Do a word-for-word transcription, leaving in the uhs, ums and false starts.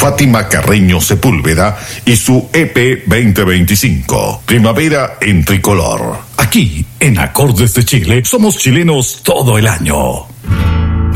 Fátima Carreño Sepúlveda y su E P veinte veinticinco, Primavera en Tricolor. Aquí, en Acordes de Chile, somos chilenos todo el año.